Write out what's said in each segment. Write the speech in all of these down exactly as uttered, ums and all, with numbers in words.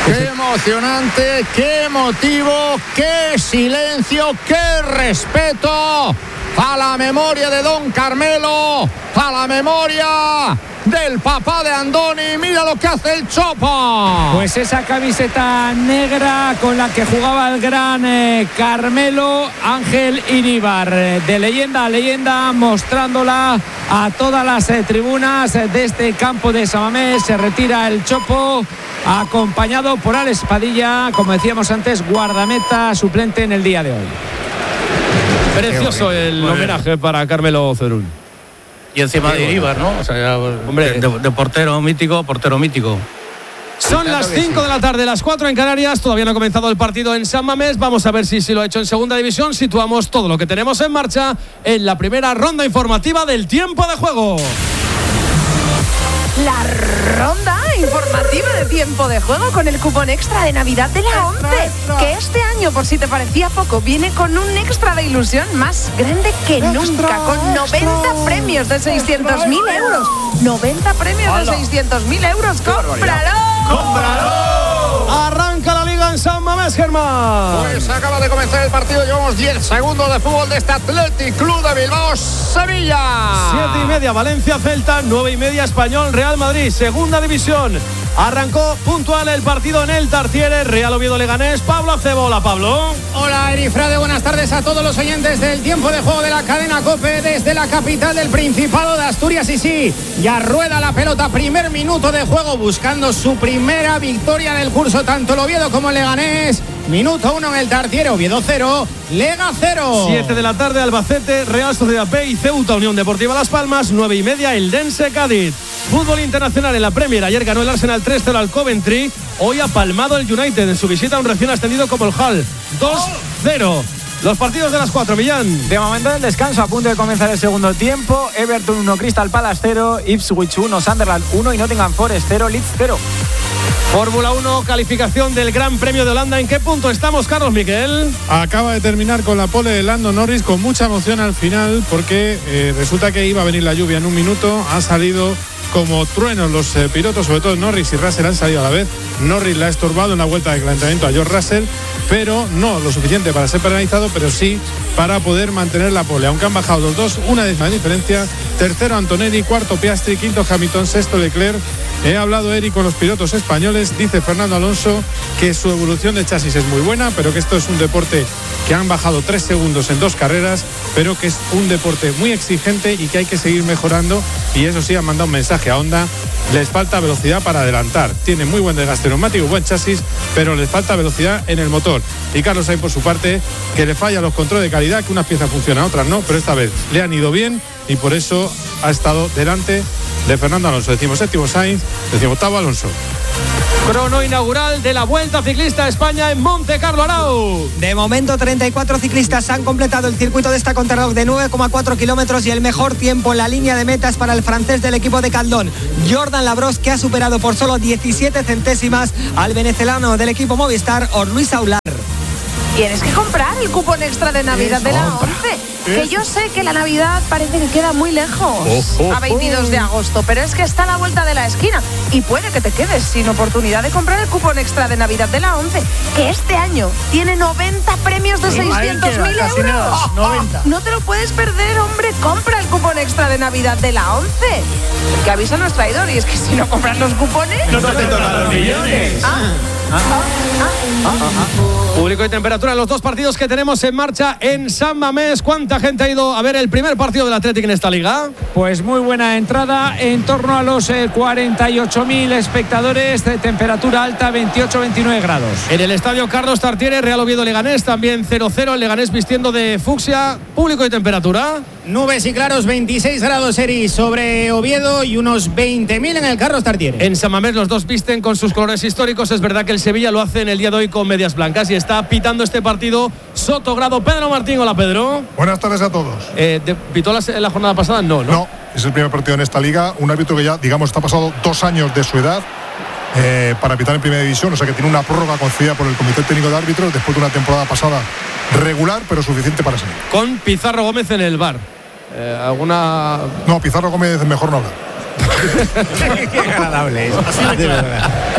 Qué emocionante, qué emotivo, qué silencio, qué respeto a la memoria de don Carmelo, a la memoria del papá de Andoni. Mira lo que hace el Chopo. Pues esa camiseta negra con la que jugaba el gran eh, Carmelo Ángel Iríbar, eh, de leyenda a leyenda, mostrándola a todas las eh, tribunas de este campo de San Mamés. Se retira el Chopo, acompañado por Alex Padilla, como decíamos antes, guardameta suplente en el día de hoy. Precioso el homenaje para Carmelo Cerún. Y encima de Iríbar, ¿no? O sea, ya, hombre, de, de portero mítico, portero mítico. Son las cinco de la tarde, las cuatro en Canarias. Todavía no ha comenzado el partido en San Mamés. Vamos a ver si, si lo ha hecho en segunda división. Situamos todo lo que tenemos en marcha en la primera ronda informativa del tiempo de juego. La ronda informativa de tiempo de juego con el cupón extra de Navidad de la ONCE, que este año, por si te parecía poco, viene con un extra de ilusión más grande que extra, nunca, con noventa extra, premios de seiscientos mil euros. noventa premios ¡Hala! De seiscientos mil euros. ¡Cómpralo! ¡Cómpralo! Arranca la liga en San Mamés, Germán. Pues acaba de comenzar el partido. Llevamos diez segundos de fútbol de este Athletic Club de Bilbao, Sevilla. Siete y media Valencia Celta, nueve y media Español Real Madrid, segunda división. Arrancó puntual el partido en el Tartiere, Real Oviedo Leganés. Pablo Acebola. Pablo. Hola, Erifrade, buenas tardes a todos los oyentes del tiempo de juego de la cadena COPE desde la capital del Principado de Asturias. Y sí, ya rueda la pelota, primer minuto de juego, buscando su primera victoria del curso, tanto el Oviedo como el Leganés. Minuto uno en el Tartiere, Oviedo cero, Lega cero. Siete de la tarde, Albacete, Real Sociedad B y Ceuta, Unión Deportiva Las Palmas. Nueve y media, Eldense Cádiz. Fútbol internacional en la Premier. Ayer ganó el Arsenal tres cero al Coventry. Hoy ha palmado el United en su visita a un recién ascendido como el Hull. dos cero. Los partidos de las cuatro, Millán. De momento el descanso, a punto de comenzar el segundo tiempo. Everton uno, Crystal Palace cero, Ipswich uno, Sunderland uno y Nottingham Forest cero, Leeds cero. Fórmula uno, calificación del Gran Premio de Holanda. ¿En qué punto estamos, Carlos Miquel? Acaba de terminar con la pole de Lando Norris, con mucha emoción al final, porque eh, resulta que iba a venir la lluvia en un minuto. Ha salido como truenos los eh, pilotos, sobre todo Norris y Russell han salido a la vez. Norris la ha estorbado en la vuelta de calentamiento a George Russell, pero no lo suficiente para ser penalizado, pero sí para poder mantener la pole. Aunque han bajado los dos, una décima de diferencia. Tercero Antonelli, cuarto Piastri, quinto Hamilton, sexto Leclerc. He hablado, Eric, con los pilotos españoles. Dice Fernando Alonso que su evolución de chasis es muy buena, pero que esto es un deporte que han bajado tres segundos en dos carreras, pero que es un deporte muy exigente y que hay que seguir mejorando. Y eso sí, han mandado un mensaje a Honda. Les falta velocidad para adelantar. Tiene muy buen desgaste neumático, buen chasis, pero les falta velocidad en el motor. Y Carlos Sainz, por su parte, que le falla los controles de calidad, que unas piezas funcionan, otras no, pero esta vez le han ido bien y por eso ha estado delante de Fernando Alonso. Decimos séptimo Sainz, decimos octavo Alonso. Crono inaugural de la Vuelta Ciclista a España en Monte Carlo, Arau. De momento, treinta y cuatro ciclistas han completado el circuito de esta contrarreloj de nueve coma cuatro kilómetros y el mejor tiempo en la línea de meta es para el francés del equipo de Caldón, Jordan Labros, que ha superado por solo diecisiete centésimas al venezolano del equipo Movistar, Luis Aular. Tienes que comprar el cupón extra de Navidad de la ONCE. Que yo sé que la Navidad parece que queda muy lejos, oh, oh, a veintidós de agosto, pero es que está a la vuelta de la esquina y puede que te quedes sin oportunidad de comprar el cupón extra de Navidad de la ONCE, que este año tiene noventa premios de seiscientos mil euros. noventa. No te lo puedes perder, hombre. Compra el cupón extra de Navidad de la ONCE, que avisa a nuestro traidor, y es que si no compras los cupones no te tocan los millones. Ah. Ah, ah, ah, ah, ah. Público y temperatura en los dos partidos que tenemos en marcha en San Mamés. ¿Cuánta gente ha ido a ver el primer partido del Athletic en esta liga? Pues muy buena entrada, en torno a los eh, cuarenta y ocho mil espectadores, de temperatura alta, veintiocho a veintinueve grados. En el estadio Carlos Tartiere, Real Oviedo Leganés, también cero cero, el Leganés vistiendo de fucsia. Público y temperatura. Nubes y claros, veintiséis grados, Eri, sobre Oviedo, y unos veinte mil en el Carlos Tartiere. En San Mamés los dos visten con sus colores históricos. Es verdad que el Sevilla lo hace en el día de hoy con medias blancas y está pitando este partido Sotogrado. Pedro Martín, hola Pedro. Buenas tardes a todos. Eh, ¿Pitó la, la jornada pasada? No, no. No, es el primer partido en esta liga. Un árbitro que ya, digamos, está pasado dos años de su edad eh, para pitar en primera división, o sea que tiene una prórroga concedida por el Comité Técnico de Árbitros después de una temporada pasada regular, pero suficiente para seguir. Con Pizarro Gómez en el bar. Eh, ¿Alguna...? No, Pizarro Gómez mejor no hablar. Qué agradable es. Así de verdad.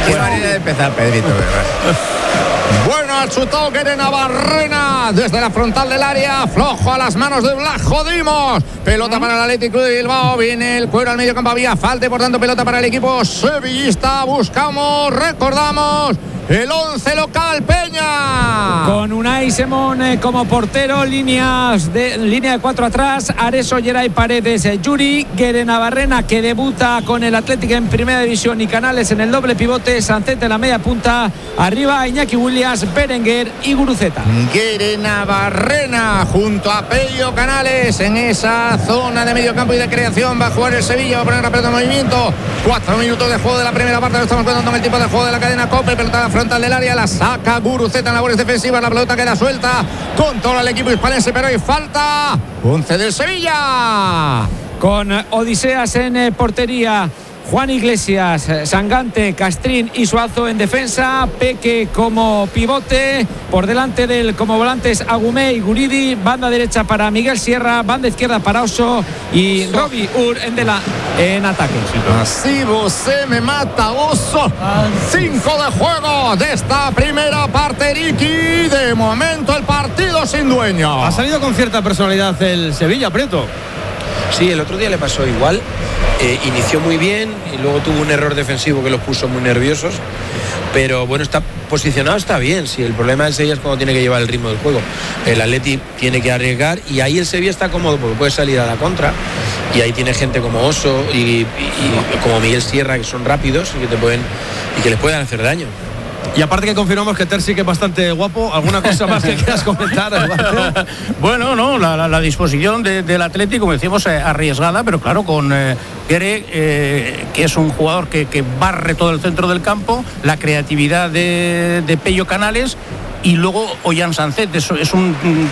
Qué manera de empezar, Pedrito, ¿verdad? Bueno, ha chutado Guere Navarrena desde la frontal del área, flojo a las manos de Blajo Dimos. Pelota para el Atlético de Bilbao, viene el Cuero al medio campo, había falta y por tanto pelota para el equipo sevillista. Buscamos, recordamos, el once local, Peña. Con Unai Simón eh, como portero, líneas de, línea de cuatro atrás, Areso, Geray, Paredes, eh, Yuri, Guere Navarrena, que debuta con el Atlético en primera división, y Canales en el doble pivote, Sancet en la media punta, arriba Iñaki Williams, Berenguer y Guruceta. Guere Navarrena junto a Pello Canales en esa zona de medio campo y de creación. Va a jugar el Sevilla, va a poner la pelota en movimiento. Cuatro minutos de juego de la primera parte, lo estamos contando en el tiempo de juego de la cadena COPE. Pelota a la frontal del área, la saca Guruceta en labores defensivas, la pelota queda suelta, controla el equipo hispalense, pero hay falta. once del Sevilla. Con Odiseas en eh, portería, Juan Iglesias, Sangante, Castrín y Suazo en defensa, Peque como pivote, por delante del como volantes Agumé y Guridi, banda derecha para Miguel Sierra, banda izquierda para Oso y Robbie Ur en, de la, en ataque. Así se me mata Oso. Cinco de juego de esta primera parte, Ricky. De momento el partido sin dueño. Ha salido con cierta personalidad el Sevilla, Prieto. Sí, el otro día le pasó igual. Eh, inició muy bien y luego tuvo un error defensivo que los puso muy nerviosos, pero bueno, está posicionado, está bien. Sí, el problema del Sevilla es cuando tiene que llevar el ritmo del juego. El Atleti tiene que arriesgar y ahí el Sevilla está cómodo porque puede salir a la contra, y ahí tiene gente como Oso y, y, y como Miguel Sierra, que son rápidos y que te pueden y que les puedan hacer daño. Y aparte que confirmamos que Terzi, que es bastante guapo, ¿alguna cosa más que quieras comentar? Bueno, no, la, la, la disposición de, del Atlético, como decíamos, eh, arriesgada, pero claro, con eh, Guere, eh, que es un jugador que, que barre todo el centro del campo, la creatividad de, de Pello Canales y luego Ollán Sancet. Es, es un,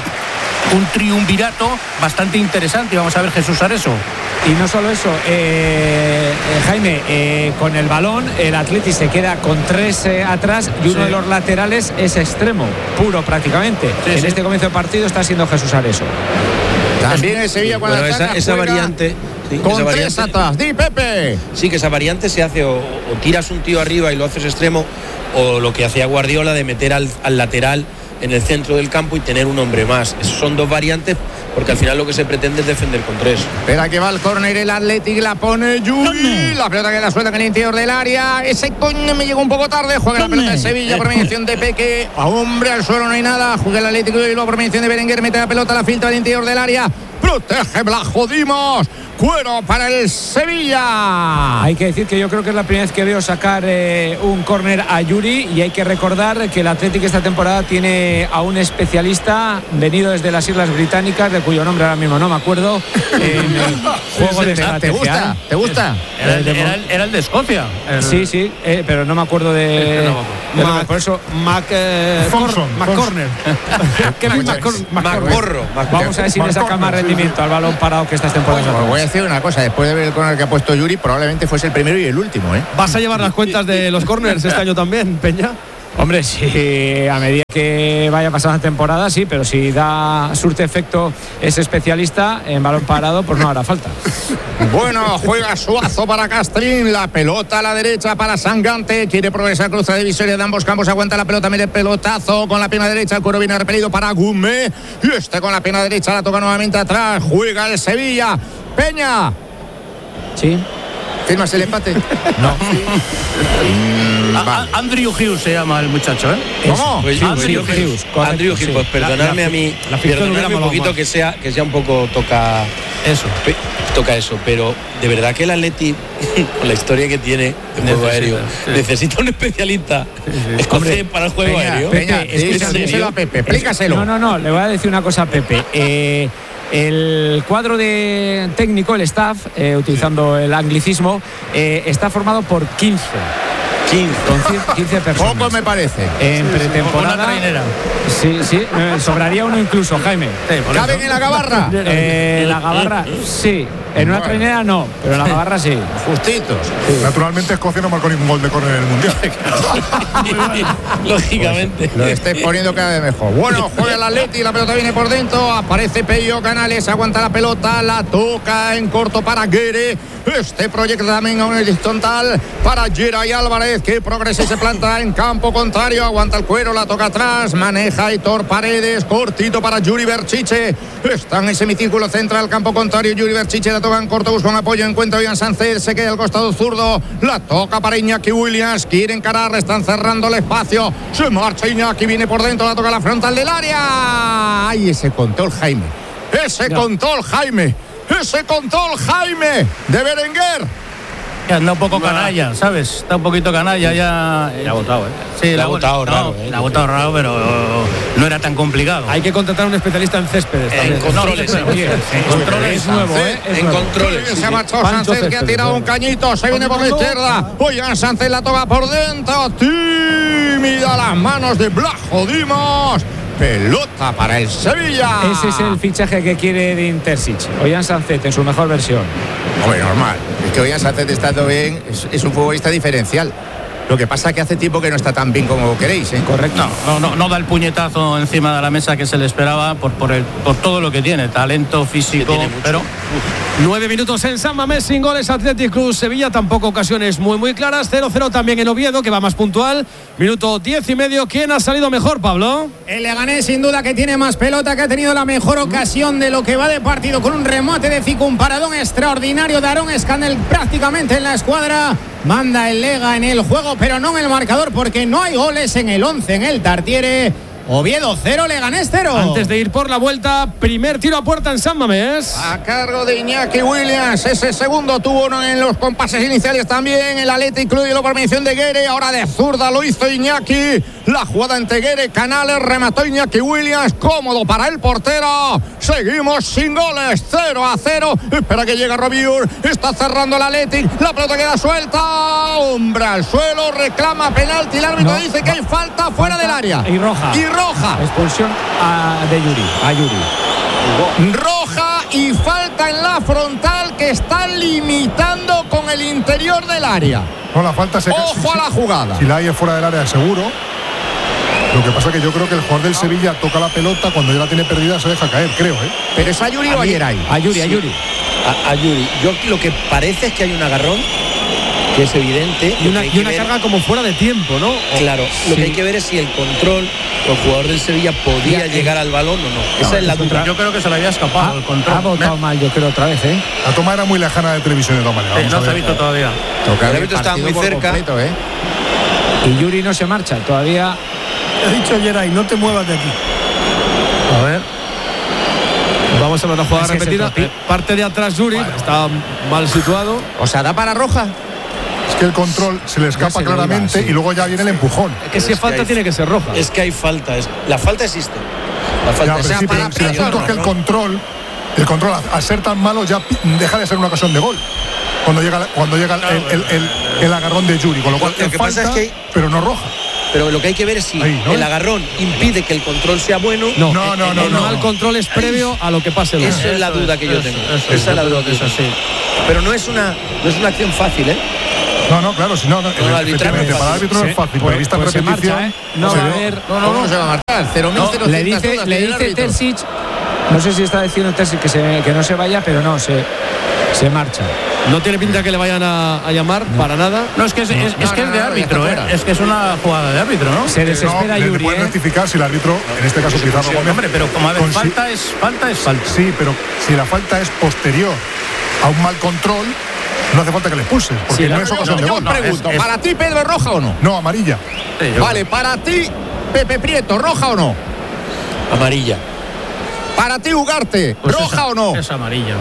un triunvirato bastante interesante. Vamos a ver Jesús Areso. Y no solo eso, eh, eh, Jaime, eh, con el balón el Atleti se queda con tres eh, atrás y uno sí. de los laterales es extremo, puro prácticamente. Sí, en sí. este comienzo de partido está siendo Jesús Areso. También el Sevilla cuando bueno, ataca, esa, esa variante sí, con esa tres variante, atrás. Di Pepe. Sí, que esa variante se hace o, o tiras un tío arriba y lo haces extremo, o lo que hacía Guardiola de meter al, al lateral en el centro del campo y tener un hombre más. Esas son dos variantes, porque al final lo que se pretende es defender con tres. Espera que va el córner, el Athletic la pone Yuri, la pelota queda suelta en el interior del área. Ese coño me llegó un poco tarde. Juega la pelota de Sevilla por mediación de Peque. A hombre al suelo no hay nada. Juega el Atlético y luego por mediación de Berenguer, mete la pelota, la filtra al interior del área. Protege Blajo Dimos. Cuero para el Sevilla. Hay que decir que yo creo que es la primera vez que veo sacar eh, un córner a Yuri, y hay que recordar que el Atlético esta temporada tiene a un especialista venido desde las Islas Británicas, de cuyo nombre ahora mismo no me acuerdo, en el juego de estrategia. ¿Te gusta? ¿Te gusta? Era el, era el, era el de Escocia. El... Sí, sí, eh, pero no me acuerdo de... Este no, Mac, por eso, Mac... Eh, McCorner. McCorro. Vamos a ver si le saca más rendimiento al balón parado que estas temporadas. Os voy a decir una cosa, después de ver el córner que ha puesto Yuri, probablemente fuese el primero y el último, ¿eh? ¿Vas a llevar las cuentas de los córners este año también, Peña? Hombre, sí, a medida que vaya pasando la temporada, sí, pero si da surte efecto ese especialista en balón parado, pues no hará falta. Bueno, juega Suazo para Castrín, la pelota a la derecha para Sangante, quiere progresar, cruza divisoria de ambos campos, aguanta la pelota, mete el pelotazo con la pierna derecha, el cuero viene repelido para Gumé, y este con la pierna derecha la toca nuevamente atrás, juega el Sevilla. Peña. Sí. ¿Firmas el empate? No. mm, a, a, Andrew Hughes se llama el muchacho, ¿eh? ¿Cómo? Pues, sí, Andrew sí, Hughes. Andrew Hughes, pues perdonadme la, la, a mí, la perdonadme un poquito que sea, que sea un poco toca eso. Pe, toca eso, pero de verdad que el Atleti, con la historia que tiene de juego aéreo, sí. necesita un especialista sí, sí. escocés para el juego Peña, aéreo. Peña, es que explícaselo a Pepe, explícaselo. No, no, no, le voy a decir una cosa a Pepe. Eh, El cuadro de técnico, el staff, eh, utilizando el anglicismo, eh, está formado por quince. quince. quince personas. Poco me parece. En pretemporada. Sí, sí, eh, sobraría uno incluso, Jaime. Sí, ¿caben en la gabarra? Eh, la gabarra, sí. En una trainera no, pero en la gabarra sí. Justitos. Sí. Naturalmente Escocia no marcó ningún gol de córner en el Mundial. Lógicamente. Pues lo estáis poniendo cada vez mejor. Bueno, juega el Atleti, la pelota viene por dentro, aparece Pello Canales, aguanta la pelota, la toca en corto para Guere. Este proyecto también a un horizontal para Geray Álvarez, que progresa y se planta en campo contrario, aguanta el cuero, la toca atrás, maneja Aitor Paredes, cortito para Yuri Berchiche. Está en el semicírculo central, campo contrario, Yuri Berchiche la toca en corto, busca un apoyo, encuentra Ian Sánchez, se queda al costado zurdo, la toca para Iñaki Williams, quiere encarar, le están cerrando el espacio, se marcha Iñaki, viene por dentro, la toca a la frontal del área. ¡Ay, ese control, Jaime! ¡Ese no. control, Jaime! ¡Ese control, Jaime! ¡De Berenguer! Ya anda un poco canalla, ¿sabes? Está un poquito canalla ya. La ha votado, ¿eh? Sí, la, la ha votado raro. La ha votado raro, pero no era tan complicado. Hay que contratar a un especialista en céspedes. En controles. No, sí, en controles es nuevo, ¿eh? Es en nuevo. controles. Se ha marchado Sánchez, que ha tirado un cañito, se viene por la izquierda. Oigan, Sánchez la toca por dentro. Tímida las manos de Blajo Dimos. Pelota para el Sevilla. Ese es el fichaje que quiere de Intersic. Ollán Sánchez en su mejor versión. Hombre, normal. Es que Ollán Sánchez estando bien, es, es un futbolista diferencial. Lo que pasa es que hace tiempo que no está tan bien como queréis, ¿eh? Correcto. No, no, no da el puñetazo encima de la mesa que se le esperaba por, por, el, por todo lo que tiene, talento físico, pero... Nueve minutos en San Mamés, sin goles, Athletic Club Sevilla, tampoco ocasiones muy muy claras. Cero cero también en Oviedo, que va más puntual. Minuto diez y medio. ¿Quién ha salido mejor, Pablo? El Leganés, sin duda, que tiene más pelota, que ha tenido la mejor ocasión de lo que va de partido, con un remate de Fico, un paradón extraordinario de Aarón Escandel prácticamente en la escuadra. Manda el Lega en el juego, pero no en el marcador, porque no hay goles en el once en el Tartiere. Oviedo cero, Leganés cero. Antes de ir por la vuelta, primer tiro a puerta en San Mamés. A cargo de Iñaki Williams. Ese segundo tuvo uno en los compases iniciales también. El Athletic Club y la permisión de Guere. Ahora de zurda lo hizo Iñaki. La jugada entre Guere, Canales, remató Iñaki Williams. Cómodo para el portero. Seguimos sin goles. cero a cero. Espera que llegue Robiur. Está cerrando el Athletic. La pelota queda suelta. Hombre al suelo. Reclama penalti. El árbitro no, dice no. que hay falta fuera falta del área. Y roja. Y roja. Expulsión a, de Yuri. A Yuri. Roja y falta en la frontal, que está limitando con el interior del área. No, la falta se Ojo si, a la jugada. Si la hay fuera del área, seguro. Lo que pasa es que yo creo que el jugador del Sevilla toca la pelota, cuando ya la tiene perdida se deja caer, creo, ¿eh? Pero es a Yuri a o a Geray. A Yuri, a Yuri. A, a Yuri. Yo lo que parece es que hay un agarrón, que es evidente. Y una, que y una ver, carga como fuera de tiempo, ¿no? Claro, sí. Lo que hay que ver es si el control, el jugador del Sevilla podía ya, llegar eh. al balón o no. no Esa es la duda. Yo creo que se le había escapado ha, el control. Ha votado mal, yo creo, otra vez, ¿eh? La toma era muy lejana de televisión de todas maneras. Sí, no se ha visto todavía. El árbitro estaba muy cerca. Completo, ¿eh? Y Yuri no se marcha, todavía. He dicho Geray, no te muevas de aquí. A ver. Vamos a ver la jugada repetida. Parte de atrás Yuri, bueno. Está mal situado. O sea, da para roja. Es que el control se le escapa se claramente iba, sí. Y luego ya viene el empujón. Es que si es falta hay, tiene que ser roja. Es que hay falta. Es, la falta existe. La falta ya, existe. Sí, pero, si el asunto es que el control, el control al ser tan malo ya deja de ser una ocasión de gol. Cuando llega, cuando llega el, el, el, el agarrón de Yuri, con lo cual lo que falta, pasa es que pero no roja. Pero lo que hay que ver es si ahí, ¿no? El agarrón impide que el control sea bueno. No, no, no. El, el, no, el no. control es previo a lo que pase. Esa es, es la duda que yo tengo. Eso, eso, Esa es la duda que yo tengo. Pero no es una, no es una acción fácil, ¿eh? No, no, claro, si no, no, no efectivamente, para el árbitro no es fácil, pero vista pues repetición. Marcha, ¿eh? No va a haber. No, no, no se va a marchar. cero mil no, le dice, le dice Terzic, no sé si está diciendo Terzic que, se, que no se vaya, pero no, se, se marcha. No tiene pinta que le vayan a, a llamar no. para nada. No, es que es, es, es, que es de árbitro, ¿eh? Es que es una jugada de árbitro, ¿no? Se desespera no, Yuri. Le pueden ¿eh? rectificar si el árbitro, en este caso Pizarro Gómez. Hombre, pero como a ver, falta es falta es falta. Sí, pero si la falta es posterior a un mal control, no hace falta que le expulses, porque sí, no es ocasión de gol. Yo pregunto, es, es, ¿para ti Pedro es roja o no? No, amarilla. Sí, vale, para ti Pepe Prieto, ¿roja o no? Amarilla. Para ti Ugarte, pues ¿roja esa, o no? Es amarilla.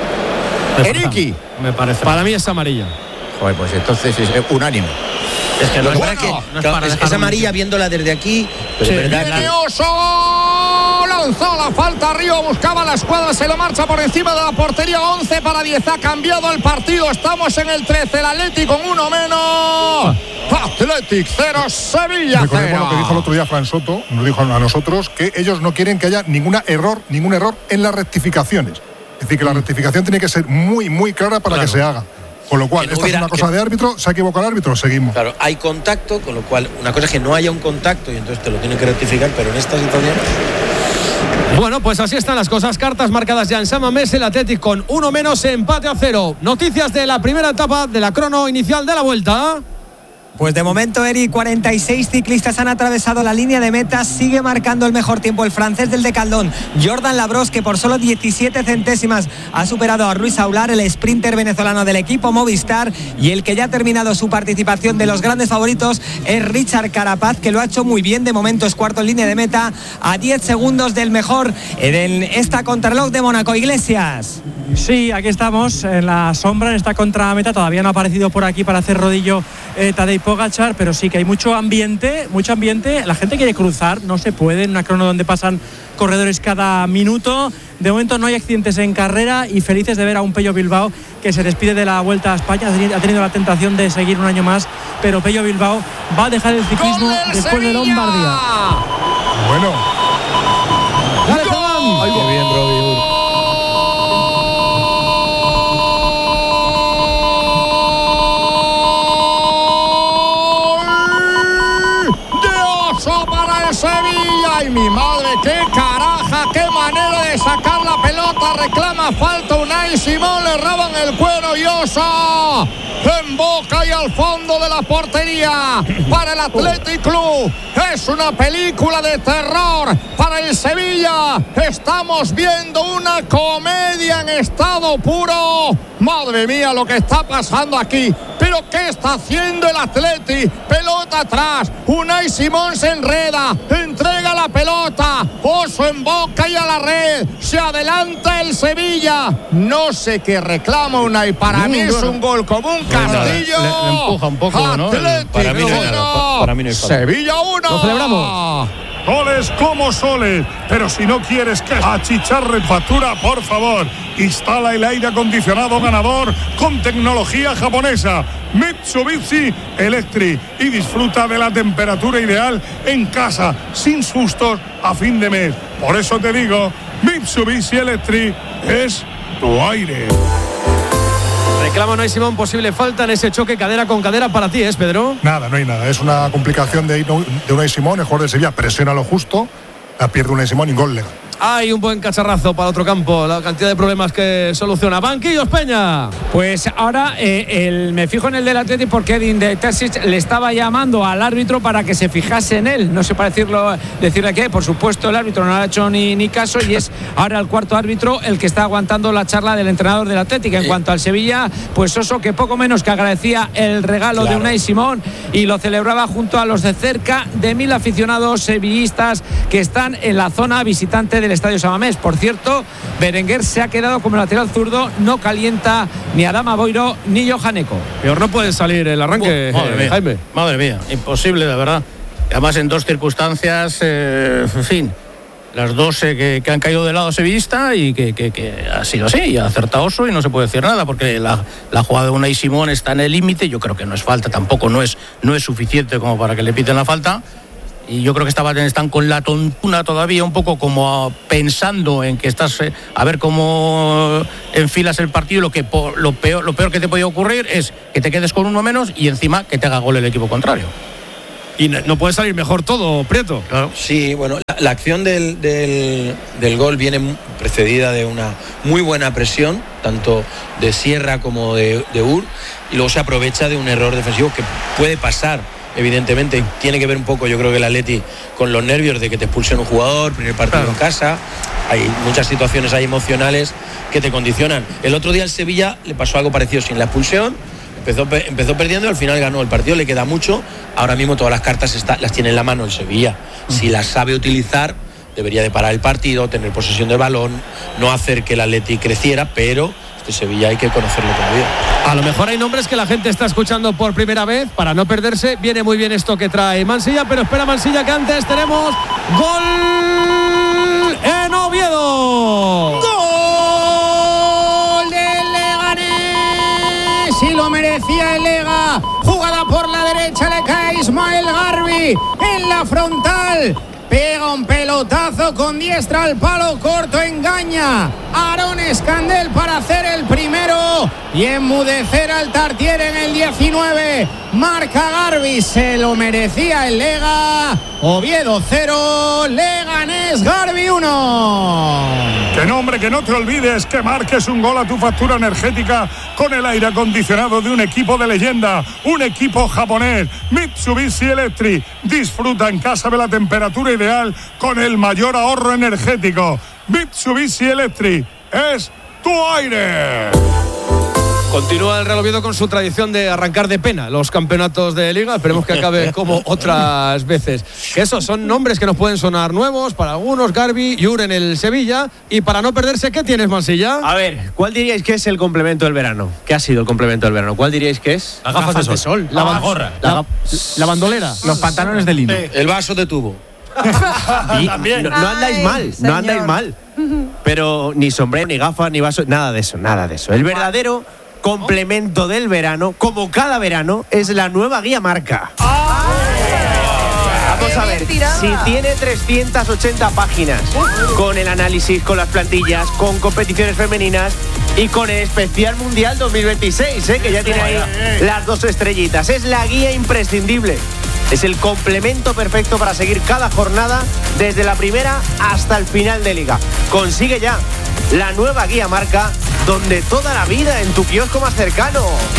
Eriki. Me parece. Para mí es amarilla. Joder, pues entonces es unánime. Es que no es, bueno, que, no es, para es, es amarilla un... viéndola desde aquí. Pero sí. Verdad, viene Oso, lanzó la falta arriba, buscaba la escuadra, se lo marcha por encima de la portería. Once para diez, ha cambiado el partido. Estamos en el trece, el Atlético con uno menos. Athletic cero, Sevilla cero. Recordemos lo que dijo el otro día Fran Soto, nos dijo a nosotros que ellos no quieren que haya ninguna error, ningún error en las rectificaciones. Es decir, que la rectificación tiene que ser muy, muy clara para claro. que se haga. Con lo cual, no esta hubiera, es una cosa que, de árbitro, se ha equivocado el árbitro, seguimos. Claro, hay contacto, con lo cual, una cosa es que no haya un contacto y entonces te lo tienen que rectificar, pero en esta situación... Bueno, pues así están las cosas. Cartas marcadas ya en San Mamés, el Athletic con uno menos, empate a cero. Noticias de la primera etapa de la crono inicial de la vuelta. Pues de momento, Eri, cuarenta y seis ciclistas han atravesado la línea de meta. Sigue marcando el mejor tiempo el francés del Decaldón, Jordan Labros, que por solo diecisiete centésimas ha superado a Ruiz Aular, el sprinter venezolano del equipo Movistar. Y el que ya ha terminado su participación de los grandes favoritos es Richard Carapaz, que lo ha hecho muy bien. De momento es cuarto en línea de meta, a diez segundos del mejor en esta contrarreloj de Mónaco. Iglesias. Sí, aquí estamos en la sombra, en esta contrameta. Todavía no ha aparecido por aquí para hacer rodillo eh, Tadej Pogačar, pero sí que hay mucho ambiente, mucho ambiente. La gente quiere cruzar, no se puede en una crono donde pasan corredores cada minuto. De momento no hay accidentes en carrera y felices de ver a un Pello Bilbao que se despide de la Vuelta a España. Ha tenido la tentación de seguir un año más, pero Pello Bilbao va a dejar el ciclismo después Sevilla. de Lombardía. Bueno. Dale, Juan. Ay, qué bien, Robbie. Sevilla, y mi madre, qué caraja, qué manera de sacar la pelota, reclama falta Unai Simón, le roban el cuero y Osa en boca y al fondo de la portería para el Athletic Club. Es una película de terror para el Sevilla. Estamos viendo una comedia en estado puro. Madre mía, lo que está pasando aquí. Pero ¿qué está haciendo el Athletic? Pelota atrás, Unai Simón se enreda, entrega la pelota, Oso en boca y a la red, se adelanta el Sevilla. No sé qué reclama Unai, para mí es un gol como un castillo. Le, le empuja un poco, ¿no? Athletic, para mí no hay nada, para mí no hay falta. Sevilla uno. Lo celebramos. Goles como soles, pero si no quieres que achicharre factura, por favor, instala el aire acondicionado ganador con tecnología japonesa Mitsubishi Electric y disfruta de la temperatura ideal en casa, sin sustos a fin de mes. Por eso te digo, Mitsubishi Electric es tu aire. Reclama Unai Simón posible falta en ese choque cadera con cadera para ti, ¿es, Pedro? Nada, no hay nada. Es una complicación de, de Unai Simón, el jugador de Sevilla presiona lo justo, la pierde Unai Simón y gol legal. Hay un buen cacharrazo para otro campo, la cantidad de problemas que soluciona. Banquillos, Peña. Pues ahora eh, el, me fijo en el del Athletic porque Edin de Terzic le estaba llamando al árbitro para que se fijase en él. No sé para decirlo, decirle qué. Por supuesto, el árbitro no le ha hecho ni, ni caso y es ahora el cuarto árbitro el que está aguantando la charla del entrenador del Athletic. En cuanto al Sevilla, pues Oso, que poco menos que agradecía el regalo claro. de Unai Simón y lo celebraba junto a los de cerca de mil aficionados sevillistas que están en la zona visitante del Estadio San Mamés. Por cierto, Berenguer se ha quedado como lateral zurdo, no calienta ni Adama Boiro ni Johaneco. Peor no puede salir el arranque, uh, madre mía, Jaime. Madre mía, imposible, de verdad. Además, en dos circunstancias, eh, en fin, las dos eh, que, que han caído del lado sevillista y que, que, que ha sido así, y ha acertado Oso y no se puede decir nada porque la, la jugada de Unai Simón está en el límite. Yo creo que no es falta, tampoco no es, no es suficiente como para que le piten la falta. Y yo creo que estaban, están con la tontuna todavía un poco como pensando en que estás eh, a ver cómo enfilas el partido. Lo que lo peor, lo peor que te puede ocurrir es que te quedes con uno menos y encima que te haga gol el equipo contrario. Y no puede salir mejor todo, Prieto. Claro. Sí, bueno, la, la acción del, del, del gol viene precedida de una muy buena presión, tanto de Sierra como de, de Ur, y luego se aprovecha de un error defensivo que puede pasar. Evidentemente tiene que ver un poco, yo creo que el Atleti con los nervios de que te expulsen un jugador, primer partido claro. en casa. Hay muchas situaciones ahí emocionales que te condicionan. El otro día al Sevilla le pasó algo parecido sin la expulsión. Empezó, empezó perdiendo y al final ganó. El partido le queda mucho. Ahora mismo todas las cartas está, las tiene en la mano el Sevilla. Si las sabe utilizar, debería de parar el partido, tener posesión del balón, no hacer que el Atleti creciera, pero este Sevilla hay que conocerlo todavía. A lo mejor hay nombres que la gente está escuchando por primera vez para no perderse. Viene muy bien esto que trae Mansilla, pero espera Mansilla que antes tenemos gol en Oviedo. ¡Gol del Leganés! Si lo merecía el Lega. Jugada por la derecha, le cae Ismael Garbi en la frontal. pega un pelotazo con diestra al palo corto, engaña a Aarón Escandel para hacer el primero y enmudecer al Tartiere en el diecinueve. Marca Garbi, se lo merecía el Lega. Oviedo cero, Leganés Garbi uno. Que no, hombre, que no te olvides que marques un gol a tu factura energética con el aire acondicionado de un equipo de leyenda, un equipo japonés, Mitsubishi Electric. Disfruta en casa de la temperatura ideal con el mayor ahorro energético. Mitsubishi Electric es tu aire. Continúa el Real Oviedo con su tradición de arrancar de pena los campeonatos de Liga. Esperemos que acabe como otras veces. Que esos son nombres que nos pueden sonar nuevos para algunos. Garbi, Yur en el Sevilla. Y para no perderse, ¿qué tienes, Mansilla? A ver, ¿cuál diríais que es el complemento del verano? ¿Qué ha sido el complemento del verano? ¿Cuál diríais que es? Las gafas, gafas de sol. La, la gorra. La, la, la bandolera. Los pantalones de lino. Sí. El vaso de tubo. Y no, no andáis Ay, mal, señor. no andáis mal. Pero ni sombrero, ni gafas, ni vaso, nada de eso, nada de eso. El verdadero complemento del verano, como cada verano, es la nueva guía marca. Vamos a ver, si tiene trescientas ochenta páginas, con el análisis, con las plantillas, con competiciones femeninas y con el especial mundial dos mil veintiséis, ¿eh? Que ya tiene ahí las dos estrellitas. Es la guía imprescindible. Es el complemento perfecto para seguir cada jornada desde la primera hasta el final de Liga. Consigue ya la nueva guía marca, donde toda la vida en tu kiosco más cercano.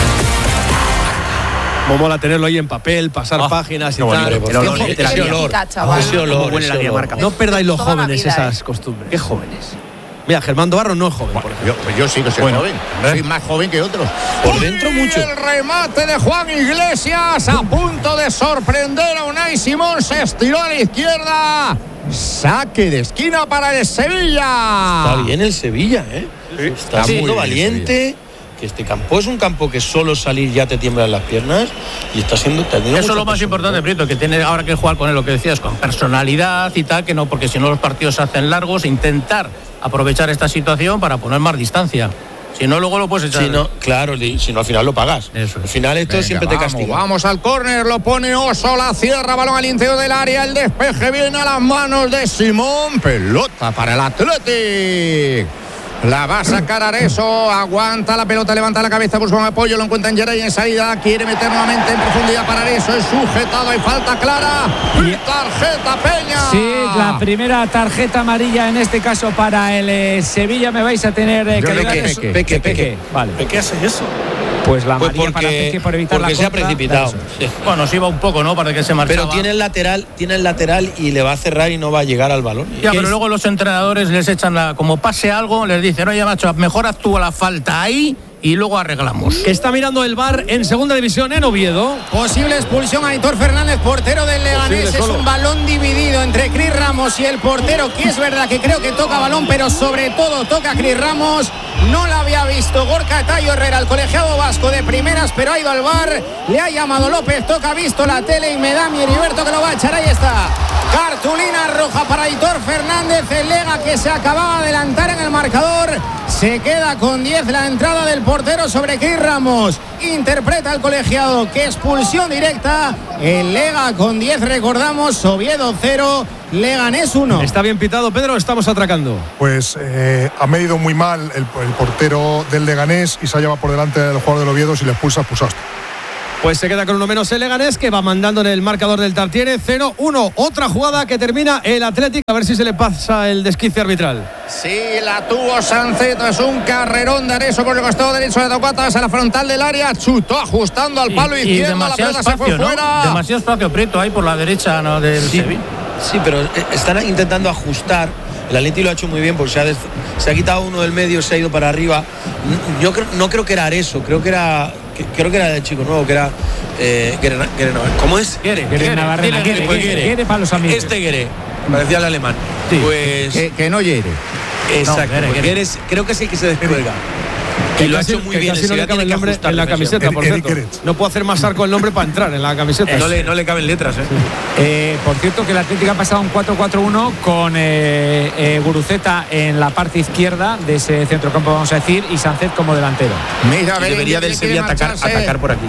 Como mola tenerlo ahí en papel, pasar oh, páginas y tal. Bonito, el olor, ese, ese olor, chaval. ese olor, ese la guía olor. marca. No perdáis los Toda jóvenes vida, esas eh. costumbres. ¿Qué jóvenes? Mira, Germán Barro no es joven, por ejemplo. Yo, yo sí que soy Bueno, joven. Soy más joven que otros. Por dentro mucho. El remate de Juan Iglesias a punto de sorprender a Unai Simón. Se estiró a la izquierda. Saque de esquina para el Sevilla. Está bien el Sevilla, ¿eh? Sí, está, está siendo valiente. Que este campo es un campo que solo salir ya te tiemblan las piernas y está siendo. Eso es lo más importante, Prieto, que tiene ahora que jugar con él, lo que decías, con personalidad y tal, que no, porque si no los partidos se hacen largos, intentar aprovechar esta situación para poner más distancia. Si no, luego lo puedes echar. Si no, claro, si no, al final lo pagas. Eso. Al final esto Venga, siempre te vamos, castiga. Vamos al córner, lo pone Oso, la cierra, balón al interior del área, el despeje viene a las manos de Simón, pelota para el Athletic. La va a sacar Areso, aguanta la pelota, levanta la cabeza, busca un apoyo, lo encuentra en Geray en salida, quiere meter nuevamente en profundidad para Areso, es sujetado, hay falta clara y tarjeta Peña. Sí, la primera tarjeta amarilla en este caso para el eh, Sevilla. Me vais a tener eh, que Peque, peque, peque, peque, peque. Vale. ¿Qué hace eso? Pues la Pues amarilla porque, para Peque por evitar porque la se ha contra. precipitado. Sí. Bueno, se iba un poco, ¿no? Para que se marchaba. Pero tiene el lateral, tiene el lateral y le va a cerrar y no va a llegar al balón. Ya, pero luego los entrenadores les echan la, como pase algo, les dicen, oye, macho, mejor actúa la falta ahí y luego arreglamos. Que está mirando el V A R en segunda división en Oviedo. Posible expulsión a Aitor Fernández, portero del Leganés. Es un balón dividido entre Cris Ramos y el portero, que es verdad que creo que toca balón, pero sobre todo toca a Cris Ramos. No la había visto Gorka Tayo Herrera, el colegiado vasco de primeras, pero ha ido al V A R. Le ha llamado López, toca, ha visto la tele y me da mi Heriberto que lo va a echar. Ahí está. Cartulina roja para Aitor Fernández, el Lega que se acababa de adelantar en el marcador. Se queda con diez la entrada del portero sobre Cris Ramos. Interpreta el colegiado que expulsión directa. El Lega con diez, recordamos, Oviedo cero, Leganés uno. Está bien pitado, Pedro, estamos atracando. Pues eh, ha medido muy mal el, el portero del Leganés y se ha llevado por delante del jugador del Oviedo. Si le expulsa, expulsaste. Pues se queda con uno menos el Leganés, que va mandando en el marcador del Tartiere cero uno. Otra jugada que termina el Athletic. A ver si se le pasa el desquice arbitral. Sí, la tuvo Sanceto, es un carrerón de Areso por el costado derecho de Tocatas a la frontal del área, chutó ajustando al palo y, izquierdo, y la pelota espacio, se fue ¿no? fuera. Demasiado espacio, Prieto, ahí por la derecha, ¿no? Del sí, Sevilla. Sí, pero están intentando ajustar. El Atleti lo ha hecho muy bien porque se ha, des, se ha quitado uno del medio, se ha ido para arriba. Yo creo, no creo que era Areso, creo que era que, creo que era el chico nuevo, que era eh, Guere, Guere, ¿cómo es? Guere, Guere Navarrete, Guere, Guere, Guere para los amigos. Este Guere, parecía el alemán. Sí, pues que, que no hiere. Exacto, no, Guere, pues Guere. Guere, creo que sí que se descuelga. Que y lo ha casi, hecho muy que bien. Casi no le cabe el nombre en la camiseta, por cierto. No puedo hacer más arco el nombre para entrar en la camiseta. No le, no le caben letras, ¿eh? Eh, por cierto, que el Atlético ha pasado un cuatro cuatro uno con eh, eh, Guruceta en la parte izquierda de ese centrocampo, vamos a decir, y Sánchez como delantero. Mira, y debería del Sevilla atacar, atacar por aquí.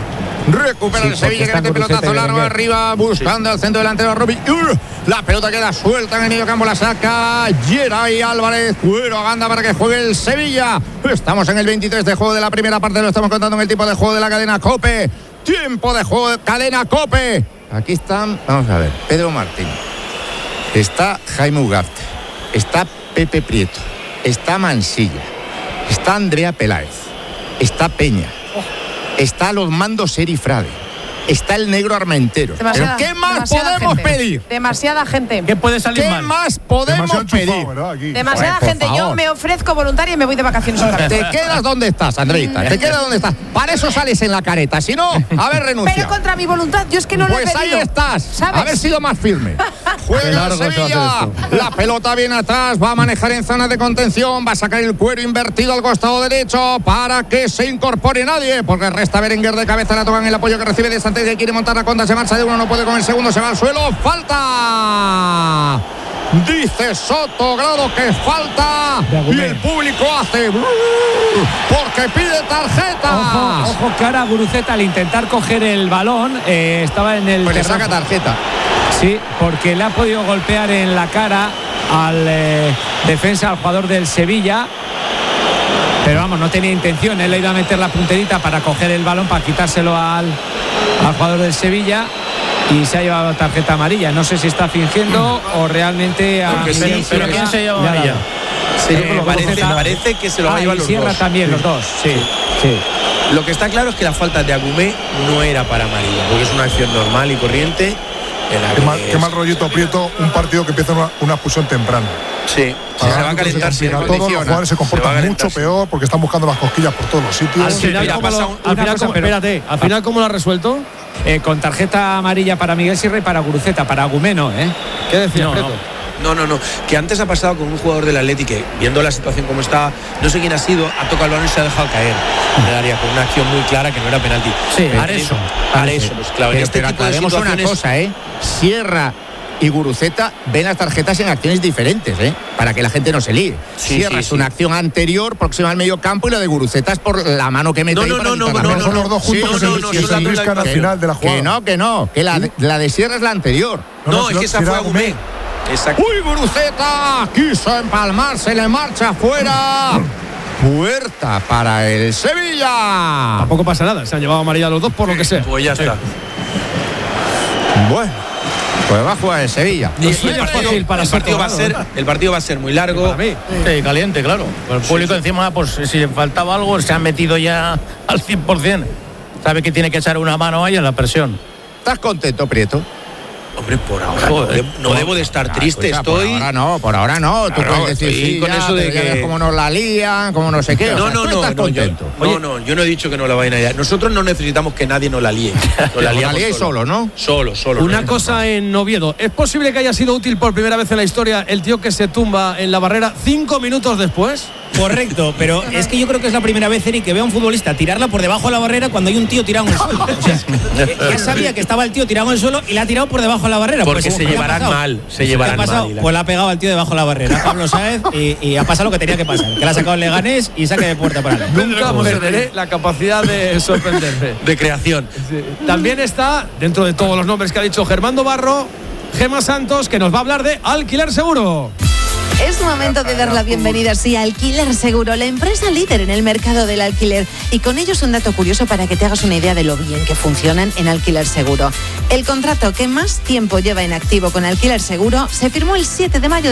Recupera Sí, el Sevilla, porque que mete está pelotazo Guruceta y largo Berenguer. arriba, buscando al centro delantero a Rubí. ¡Uh! La pelota queda suelta en el medio campo, la saca Geray Álvarez. Cuero a Ganda para que juegue el Sevilla. Estamos en el veintitrés de juego de la primera parte, lo estamos contando en el tiempo de juego de la cadena COPE. Tiempo de juego de cadena COPE. Aquí están, vamos a ver, Pedro Martín. Está Jaime Ugarte. Está Pepe Prieto. Está Mansilla. Está Andrea Peláez. Está Peña. Está los mandos Seri Frade. Está el negro Armentero. Demasiada, ¿Pero qué más demasiada podemos gente. pedir? Demasiada gente. ¿Qué puede salir ¿Qué mal? más podemos Demasiado pedir? enchufado, ¿verdad? Aquí. Demasiada Joder, por gente. Yo favor. me ofrezco voluntaria y me voy de vacaciones otra vez. Te quedas donde estás, Andreita. Te quedas donde estás. Para eso sales en la careta. Si no, haber renunciado. Pero contra mi voluntad, yo es que no lo he Pues ahí pedido. estás. ¿Sabes? Haber sido más firme. Juega Qué el largo se va a hacer Sevilla. esto. La pelota viene atrás. Va a manejar en zona de contención. Va a sacar el cuero invertido al costado derecho para que se incorpore nadie. Porque resta Berenguer de cabeza. La tocan el apoyo que recibe de Santés, que quiere montar la contra. Se marcha de uno. No puede con el segundo. Se va al suelo. ¡Falta! Dice Soto Grado que falta. Y el público hace. Porque pide tarjeta. Ojo, ojo que ahora Guruceta al intentar coger el balón eh, estaba en el Pues le terreno. saca tarjeta. Sí, porque le ha podido golpear en la cara al eh, defensa, al jugador del Sevilla. Pero vamos, no tenía intención. Él le iba a meter la punterita para coger el balón, para quitárselo al, al jugador del Sevilla. Y se ha llevado tarjeta amarilla. No sé si está fingiendo o realmente ha. Porque sí, Miguel pero Sierra ¿quién se lleva le ha amarilla? dado. Sí, Eh, me parece, Guruceta. me parece que se lo van Ah, a llevar y los Sierra dos. también, Sí. los dos. Sí, sí. Lo que está claro es que la falta de Agumé no era para amarilla, porque es una acción normal y corriente. En la Qué mal, que qué mal rollito Prieto, un partido que empieza una, una expulsión temprana. Sí, se va a calentar si Todos los jugadores se comportan mucho peor porque están buscando las cosquillas por todos los sitios. Al final, mira, ¿cómo pasa lo- un- al una final cosa, cómo- pero- espérate, al final ¿cómo lo ha resuelto? Eh, con tarjeta amarilla para Miguel Sierra y para Guruceta, para Agumeno, ¿eh? ¿Qué decía No, Prieto? No, no, no. Que antes ha pasado con un jugador del Atleti que, viendo la situación como está, no sé quién ha sido, ha tocado el balón y se ha dejado caer en el área con una acción muy clara que no era penalti. Sí, Pero Areso. Areso, pues claro, en Pero, este pero tipo de aclaremos una situaciones. cosa, ¿eh? Sierra y Guruceta ven las tarjetas en acciones diferentes, ¿eh? Para que la gente no se líe. Sí, Sierra sí, es sí. una acción anterior, próxima al medio campo, y lo de Guruceta es por la mano que mete No, ahí no, para no, no, quitar la no, pelota. Son los dos juntos Sí, que no, se- no, que no, se no, enliscan no, al no, final de la jugada. Que no, que no, que la, la de Sierra es la anterior. No, es si que esa si fue era Agumé. Exacto. ¡Uy, Guruceta! Quiso empalmar, se le marcha afuera. Puerta para el Sevilla. Tampoco pasa nada, se han llevado amarilla los dos por lo que sea. Pues ya está. Bueno, pues va a jugar el Sevilla. Y, y suyo el es partido, fácil para el partido va a Soto, ser, el partido va a ser muy largo. Para mí. Sí, caliente, claro. El público encima, pues si le faltaba algo, se han metido ya al cien por ciento. Sabe que tiene que echar una mano ahí en la presión. ¿Estás contento, Prieto? Hombre, por ahora no, Joder. de- no debo de estar Ah, triste, escucha, por estoy. ahora no, por ahora no. Tú Claro, puedes decir, estoy sí, con ya, eso de pero ya que- ves cómo nos la lían, cómo no sé qué. O No, sea, no, tú no, estás no, yo, contento. no, no, yo no he dicho que no la vayan a liar. Nosotros no necesitamos que nadie nos la líe. Nos la liamos liáis solo, ¿no? Solo, solo. Una no, cosa en Oviedo. ¿Es posible que haya sido útil por primera vez en la historia el tío que se tumba en la barrera cinco minutos después? Correcto, pero es que yo creo que es la primera vez, Eric, que veo a un futbolista tirarla por debajo de la barrera cuando hay un tío tirado en el suelo. O sea, ya sabía que estaba el tío tirado en el suelo y la ha tirado por debajo de la barrera. Porque Pues, se ¿qué ha llevarán pasado? mal, se ¿Qué llevarán ha pasado? mal, y la- Pues la ha pegado al tío debajo de la barrera, Pablo Sáez, y, y ha pasado lo que tenía que pasar, que la ha sacado el Leganés y saque de puerta para adelante. Nunca perderé la capacidad de sorprenderme. De creación. También está, dentro de todos los nombres que ha dicho Germando Barro, Gema Santos, que nos va a hablar de Alquiler Seguro. Es momento de dar la bienvenida, sí, a Alquiler Seguro, la empresa líder en el mercado del alquiler. Y con ellos un dato curioso para que te hagas una idea de lo bien que funcionan en Alquiler Seguro. El contrato que más tiempo lleva en activo con Alquiler Seguro se firmó el siete de mayo